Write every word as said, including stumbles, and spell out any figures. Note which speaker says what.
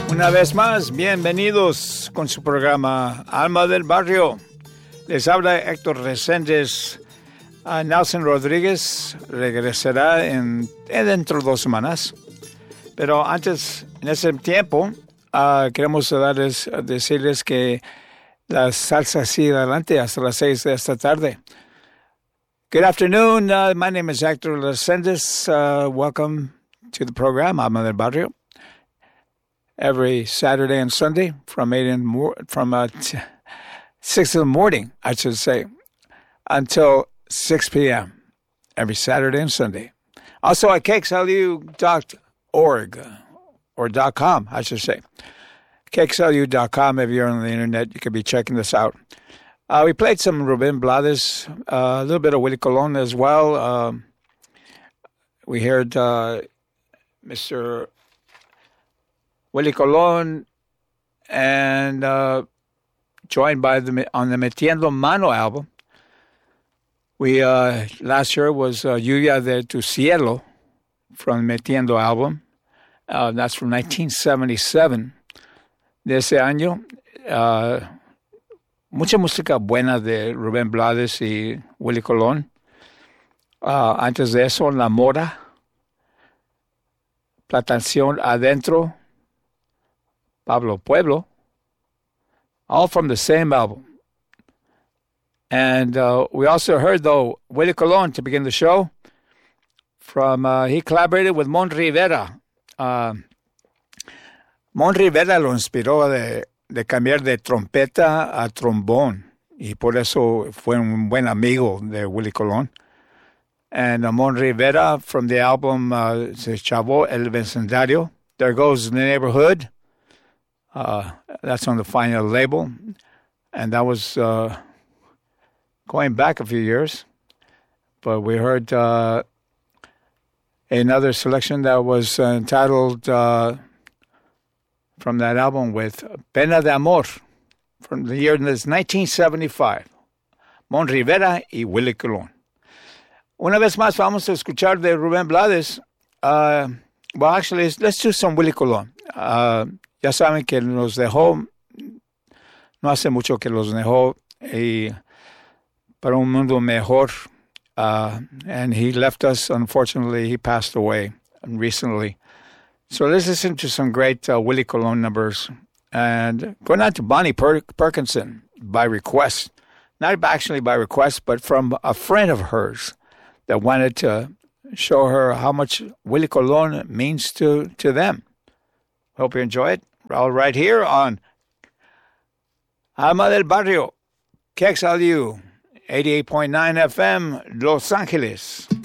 Speaker 1: Una vez más, bienvenidos con su programa Alma del Barrio. Les habla Héctor Reséndez. Uh, Nelson Rodríguez regresará en, en dentro de dos semanas. Pero antes, en ese tiempo, uh, queremos darles, decirles que la salsa sigue adelante hasta las seis de esta tarde. Good afternoon. Uh, my name is Héctor Reséndez. Uh, welcome to the program Alma del Barrio. Every Saturday and Sunday from eight in mor- from uh, t- six in the morning, I should say, until six p.m. every Saturday and Sunday. Also at K X L U dot org or dot com, I should say. K X L U dot com. If you're on the internet, you could be checking this out. Uh, we played some Rubén Blades, uh, a little bit of Willie Colon as well. Um, we heard uh, Mister Willie Colon, and uh, joined by the on the Metiendo Mano album. We uh, last year was uh, Lluvia de tu Cielo from the Metiendo album. Uh, that's from nineteen seventy-seven. De ese año, uh, mucha música buena de Rubén Blades y Willie Colon. Uh, antes de eso, La Mora, Plantación Adentro, Pablo Pueblo, all from the same album. And uh, we also heard, though, Willie Colon to begin the show. From uh, he collaborated with Mon Rivera. Uh, Mon Rivera lo inspiró de, de cambiar de trompeta a trombón, y por eso fue un buen amigo de Willie Colon. And uh, Mon Rivera from the album uh, Se Chavó El Vecindario, There Goes the Neighborhood. Uh, that's on the final label, and that was uh, going back a few years. But we heard uh, another selection that was uh, entitled uh, from that album with Pena de Amor from the year nineteen seventy-five. Mon Rivera y Willie Colon. Una vez más vamos a escuchar de Rubén Blades. Uh, well, actually, let's do some Willie Colon. Uh, Ya saben que nos dejó, no hace mucho que los dejó, y para un mundo mejor. Uh, and he left us, unfortunately, he passed away recently. So let's listen to some great uh, Willie Colon numbers. And going on to Bonnie per- Perkinson by request. Not actually by request, but from a friend of hers that wanted to show her how much Willie Colon means to, to them. Hope you enjoy it. All right here on Alma del Barrio, K X L U, eighty-eight point nine F M, Los Angeles.